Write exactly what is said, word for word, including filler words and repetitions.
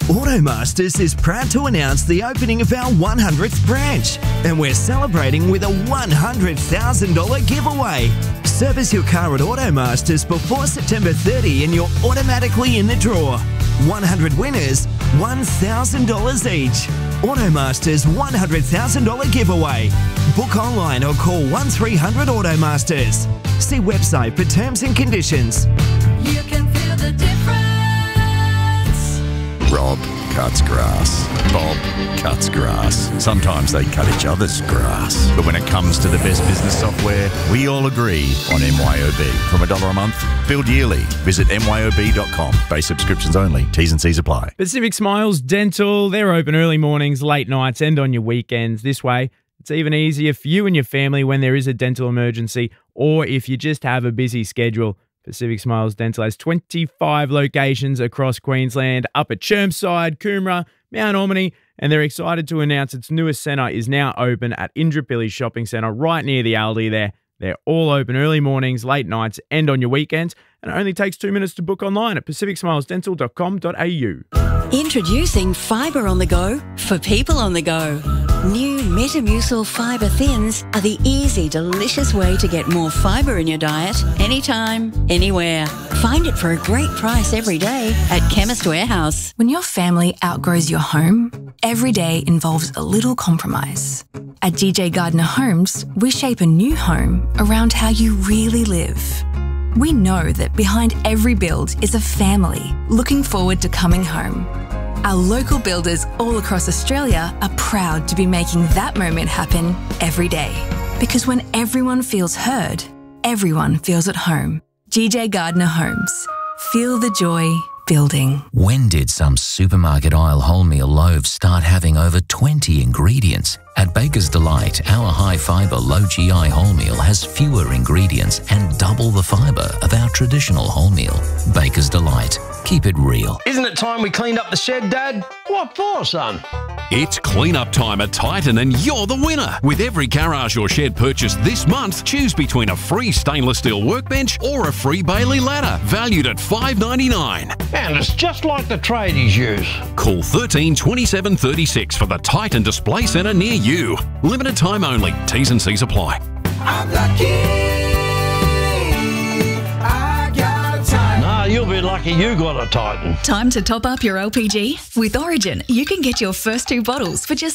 Automasters is proud to announce the opening of our one hundredth branch, and we're celebrating with a one hundred thousand dollars giveaway. Service your car at Automasters before September thirtieth and you're automatically in the draw. one hundred winners, one thousand dollars each. Automasters one hundred thousand dollars giveaway. Book online or call one three hundred Automasters. See website for terms and conditions. You can feel the difference. Rob cuts grass. Bob cuts grass. Sometimes they cut each other's grass. But when it comes to the best business software, we all agree on M Y O B. From a dollar a month, billed yearly. Visit M Y O B dot com. Base subscriptions only. T's and C's apply. Pacific Smiles Dental, they're open early mornings, late nights and on your weekends. This way, it's even easier for you and your family when there is a dental emergency or if you just have a busy schedule. Pacific Smiles Dental has twenty-five locations across Queensland, up at Chermside, Coomera, Mount Ormond, and they're excited to announce its newest centre is now open at Indooroopilly Shopping Centre, right near the Aldi there. They're all open early mornings, late nights, and on your weekends, and it only takes two minutes to book online at pacific smiles dental dot com dot a u. Introducing Fibre on the Go for people on the go. New Metamucil Fibre Thins are the easy, delicious way to get more fibre in your diet anytime, anywhere. Find it for a great price every day at Chemist Warehouse. When your family outgrows your home, every day involves a little compromise. At G J Gardner Homes, we shape a new home around how you really live. We know that behind every build is a family looking forward to coming home. Our local builders all across Australia are proud to be making that moment happen every day. Because when everyone feels heard, everyone feels at home. G J Gardner Homes. Feel the joy building. When did some supermarket aisle wholemeal loaves start having over twenty ingredients? At Baker's Delight, our high-fibre, low-G I wholemeal has fewer ingredients and double the fibre of our traditional wholemeal. Baker's Delight. Keep it real. Isn't it time we cleaned up the shed, Dad? What for, son? It's clean-up time at Titan and you're the winner. With every garage or shed purchased this month, choose between a free stainless steel workbench or a free Bailey ladder, valued at five ninety-nine. And it's just like the tradies use. Call thirteen twenty-seven thirty-six for the Titan Display Centre near you. Limited time only. T's and C's apply. I'm lucky. I got a Titan. Nah, you'll be lucky you got a Titan. Time to top up your L P G? With Origin, you can get your first two bottles for just